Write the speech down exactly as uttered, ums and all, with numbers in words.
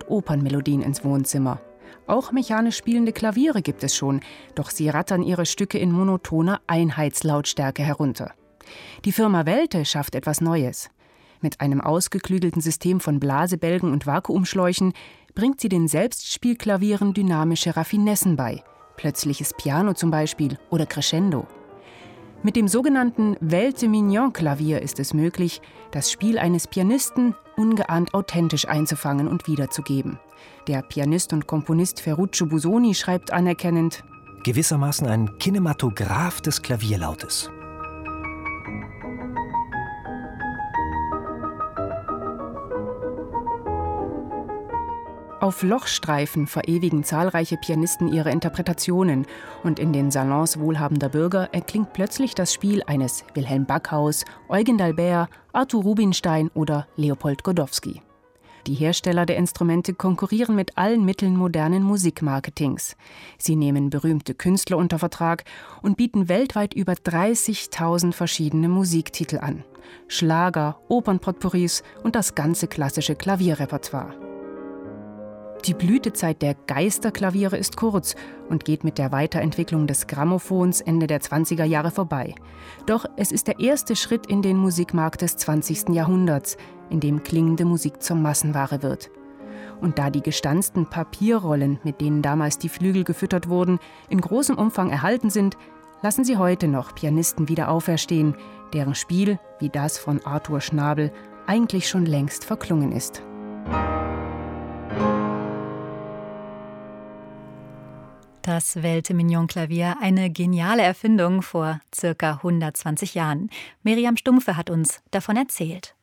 Opernmelodien ins Wohnzimmer. Auch mechanisch spielende Klaviere gibt es schon, doch sie rattern ihre Stücke in monotoner Einheitslautstärke herunter. Die Firma Welte schafft etwas Neues. Mit einem ausgeklügelten System von Blasebälgen und Vakuumschläuchen bringt sie den Selbstspielklavieren dynamische Raffinessen bei. Plötzliches Piano zum Beispiel oder Crescendo. Mit dem sogenannten Welte-Mignon-Klavier ist es möglich, das Spiel eines Pianisten ungeahnt authentisch einzufangen und wiederzugeben. Der Pianist und Komponist Ferruccio Busoni schreibt anerkennend: Gewissermaßen ein Kinematograph des Klavierlautes. Auf Lochstreifen verewigen zahlreiche Pianisten ihre Interpretationen und in den Salons wohlhabender Bürger erklingt plötzlich das Spiel eines Wilhelm Backhaus, Eugen d'Albert, Arthur Rubinstein oder Leopold Godowsky. Die Hersteller der Instrumente konkurrieren mit allen Mitteln modernen Musikmarketings. Sie nehmen berühmte Künstler unter Vertrag und bieten weltweit über dreißigtausend verschiedene Musiktitel an. Schlager, Opernpotpourris und das ganze klassische Klavierrepertoire. Die Blütezeit der Geisterklaviere ist kurz und geht mit der Weiterentwicklung des Grammophons Ende der zwanziger Jahre vorbei. Doch es ist der erste Schritt in den Musikmarkt des zwanzigsten Jahrhunderts, in dem klingende Musik zur Massenware wird. Und da die gestanzten Papierrollen, mit denen damals die Flügel gefüttert wurden, in großem Umfang erhalten sind, lassen sie heute noch Pianisten wieder auferstehen, deren Spiel, wie das von Arthur Schnabel, eigentlich schon längst verklungen ist. Das Welte-Mignon-Klavier, eine geniale Erfindung vor circa hundertzwanzig Jahren. Miriam Stumpfe hat uns davon erzählt.